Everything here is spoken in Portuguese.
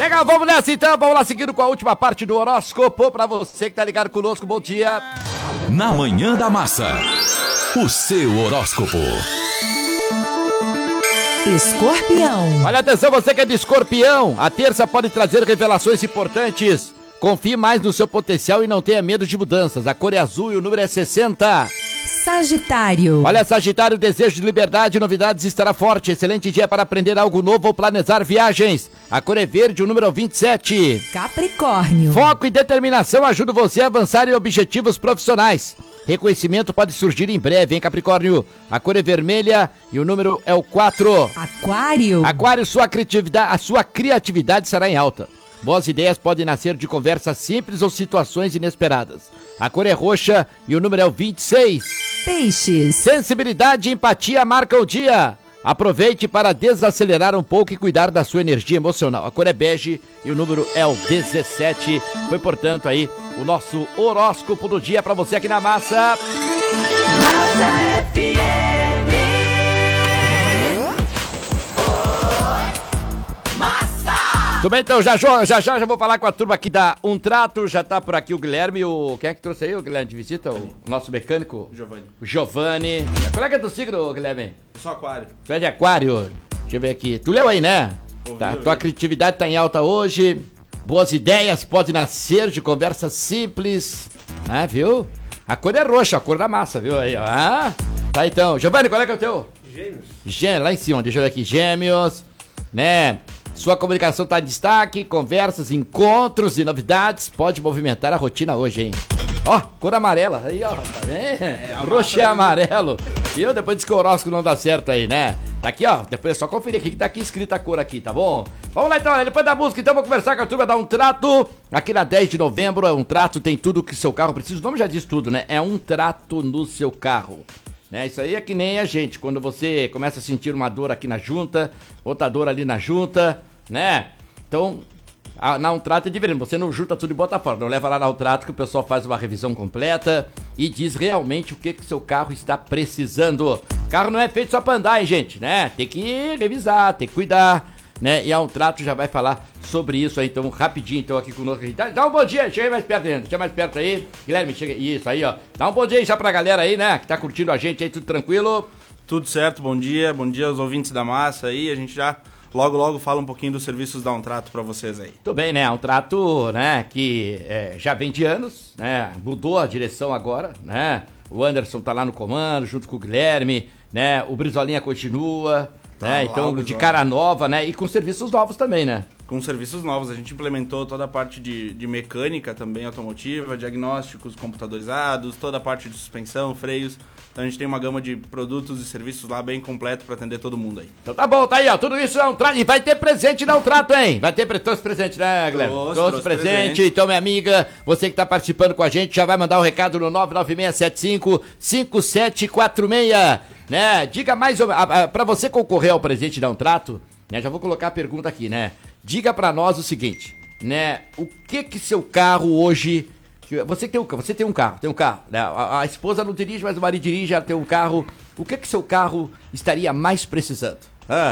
Legal, vamos nessa então, vamos lá seguindo com a última parte do horóscopo pra você que tá ligado conosco, bom dia. Na Manhã da Massa, o seu horóscopo. Escorpião. Olha atenção, você que é de Escorpião, a terça pode trazer revelações importantes. Confie mais no seu potencial e não tenha medo de mudanças. A cor é azul e o número é 60. Sagitário. Olha, Sagitário, o desejo de liberdade e novidades estará forte. Excelente dia para aprender algo novo ou planejar viagens. A cor é verde, o número é 27. Capricórnio. Foco e determinação ajudam você a avançar em objetivos profissionais. Reconhecimento pode surgir em breve, hein, Capricórnio? A cor é vermelha e o número é o 4. Aquário. Aquário, a sua criatividade será em alta. Boas ideias podem nascer de conversas simples ou situações inesperadas. A cor é roxa e o número é o 26. Peixes. Sensibilidade e empatia marcam o dia. Aproveite para desacelerar um pouco e cuidar da sua energia emocional. A cor é bege e o número é o 17. Foi, portanto, aí o nosso horóscopo do dia para você aqui na Massa. Tudo bem, então já vou falar com a turma aqui da Um Trato, já tá por aqui o Guilherme, quem é que trouxe aí o Guilherme de visita? O nosso mecânico? O Giovanni. Qual é que é do signo, Guilherme? Eu sou aquário. Tu é de aquário? Deixa eu ver aqui. Tu leu aí, né? Tua criatividade tá em alta hoje, boas ideias podem nascer de conversas simples, viu? A cor é roxa, a cor da massa, viu aí, ó. Tá então, Giovanni, qual é que é o teu? Gêmeos, lá em cima, deixa eu ver aqui, Gêmeos, né? Sua comunicação está em destaque, conversas, encontros e novidades. Pode movimentar a rotina hoje, hein? Ó, cor amarela. Aí, ó. Tá vendo? Roxo e amarelo. Viu? Depois diz que o horóscopo não dá certo aí, né? Tá aqui, ó. Depois é só conferir aqui que tá aqui escrita a cor aqui, tá bom? Vamos lá então, depois da música, então vou conversar com a turma, dar um trato. Aqui na 10 de novembro, é um trato, tem tudo que seu carro precisa. O nome já diz tudo, né? É um trato no seu carro. Isso aí é que nem a gente, quando você começa a sentir uma dor aqui na junta, outra dor ali na junta, né? Então, na Um Trato é diferente, você não junta tudo e bota fora, não leva lá na Um Trato que o pessoal faz uma revisão completa e diz realmente o que seu carro está precisando. Carro não é feito só pra andar, hein, gente, né? Tem que revisar, tem que cuidar, né? E a Um Trato já vai falar sobre isso aí, então, rapidinho, então, aqui conosco. Dá um bom dia, chega mais perto ainda, chega mais perto aí. Guilherme, chega, isso aí, ó. Dá um bom dia aí já pra galera aí, né, que tá curtindo a gente aí, tudo tranquilo? Tudo certo, bom dia aos ouvintes da Massa aí, a gente já logo fala um pouquinho dos serviços da Um Trato pra vocês aí. Tudo bem, né, Um Trato, né, que já vem de anos, né, mudou a direção agora, né, o Anderson tá lá no comando, junto com o Guilherme, né, o Brizolinha continua, né, então de cara nova, né, e com serviços novos também, né. Com serviços novos, a gente implementou toda a parte de mecânica também automotiva, diagnósticos computadorizados, toda a parte de suspensão, freios. Então a gente tem uma gama de produtos e serviços lá bem completo para atender todo mundo aí. Então tá bom, tá aí, ó, tudo isso é Um Trato, e vai ter presente na Um Trato, hein? Vai ter todos os presentes, né, Guilherme? Todos os presentes. Então, minha amiga, você que tá participando com a gente, já vai mandar um recado no 996755746, né? Diga mais, pra você concorrer ao presente da Um Trato, né, já vou colocar a pergunta aqui, né? Diga pra nós o seguinte, né? O que seu carro hoje... Você tem um carro, né? A esposa não dirige, mas o marido dirige, ela tem um carro. O que seu carro estaria mais precisando?